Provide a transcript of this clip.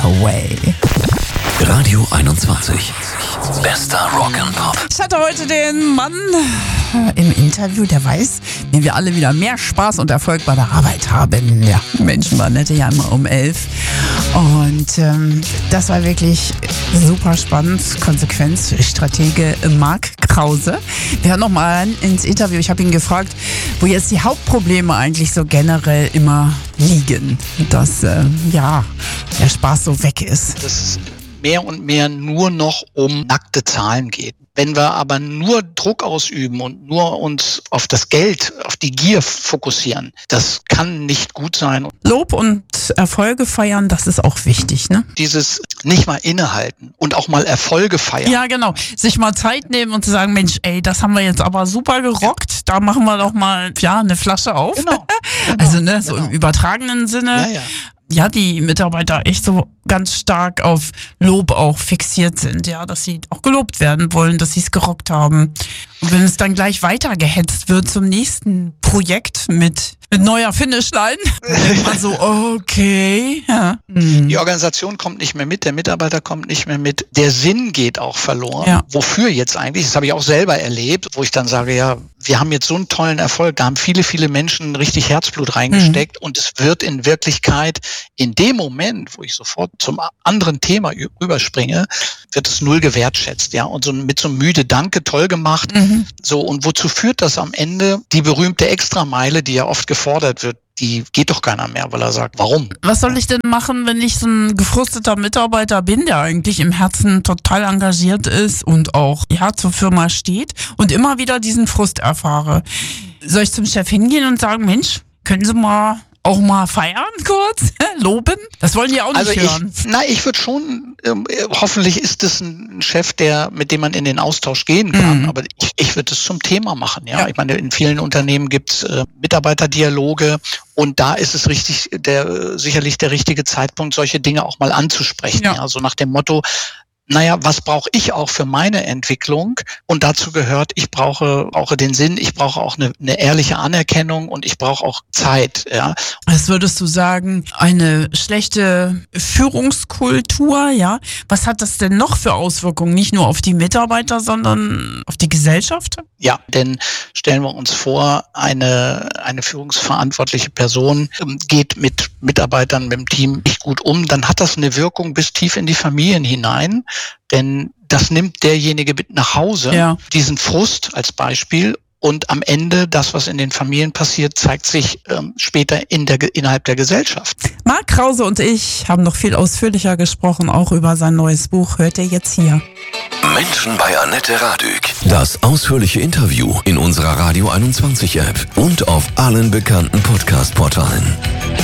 Away. Radio 21. Bester Rock'n'Pop. Ich hatte heute den Mann im Interview, der weiß, wie wir alle wieder mehr Spaß und Erfolg bei der Arbeit haben. Ja, Menschen waren nette ja immer um 11. Und das war wirklich super spannend. Konsequenzstratege Marc Krause. Wir hören nochmal ins Interview. Ich habe ihn gefragt, wo jetzt die Hauptprobleme eigentlich so generell immer liegen. Dass der Spaß so weg ist. Dass mehr und mehr nur noch um nackte Zahlen geht. Wenn wir aber nur Druck ausüben und nur uns auf das Geld, auf die Gier fokussieren, das kann nicht gut sein. Lob und Erfolge feiern, das ist auch wichtig, ne? Dieses nicht mal innehalten und auch mal Erfolge feiern. Ja, genau. Sich mal Zeit nehmen und zu sagen, Mensch, ey, das haben wir jetzt aber super gerockt. Ja. Da machen wir doch mal, eine Flasche auf. Genau. Also, so im übertragenen Sinne. Ja, die Mitarbeiter echt so ganz stark auf Lob auch fixiert sind, ja, dass sie auch gelobt werden wollen, dass sie es gerockt haben. Und wenn es dann gleich weitergehetzt wird zum nächsten Projekt mit neuer Finishline, denkt man so, okay. Ja. Die Organisation kommt nicht mehr mit, der Mitarbeiter kommt nicht mehr mit, der Sinn geht auch verloren. Ja. Wofür jetzt eigentlich? Das habe ich auch selber erlebt, wo ich dann sage, ja, wir haben jetzt so einen tollen Erfolg, da haben viele, viele Menschen richtig Herzblut reingesteckt und es wird in Wirklichkeit in dem Moment, wo ich sofort zum anderen Thema überspringe, wird es null gewertschätzt, ja, und so mit so müde Danke, toll gemacht. So, und wozu führt das am Ende? Die berühmte Extrameile, die ja oft gefordert wird, die geht doch keiner mehr, weil er sagt, warum? Was soll ich denn machen, wenn ich so ein gefrusteter Mitarbeiter bin, der eigentlich im Herzen total engagiert ist und auch zur Firma steht und immer wieder diesen Frust erfahre? Soll ich zum Chef hingehen und sagen, Mensch, können Sie auch mal feiern kurz, loben? Das wollen die auch nicht hören. Ich würde schon, hoffentlich ist es ein Chef, mit dem man in den Austausch gehen kann, aber ich würde es zum Thema machen. Ja? Ich meine, in vielen Unternehmen gibt's Mitarbeiterdialoge und da ist es sicherlich der richtige Zeitpunkt, solche Dinge auch mal anzusprechen. Ja. So nach dem Motto, was brauche ich auch für meine Entwicklung? Und dazu gehört, ich brauche den Sinn, ich brauche auch eine ehrliche Anerkennung und ich brauche auch Zeit. Ja. Was würdest du sagen, eine schlechte Führungskultur, ja? Was hat das denn noch für Auswirkungen? Nicht nur auf die Mitarbeiter, sondern auf die Gesellschaft? Ja, denn stellen wir uns vor, eine führungsverantwortliche Person geht mit Mitarbeitern, mit dem Team nicht gut um, dann hat das eine Wirkung bis tief in die Familien hinein, denn das nimmt derjenige mit nach Hause, diesen Frust als Beispiel. Und am Ende, das, was in den Familien passiert, zeigt sich später innerhalb der Gesellschaft. Marc Krause und ich haben noch viel ausführlicher gesprochen, auch über sein neues Buch. Hört ihr jetzt hier. Menschen bei Annette Radück. Das ausführliche Interview in unserer Radio 21 App und auf allen bekannten Podcast-Portalen.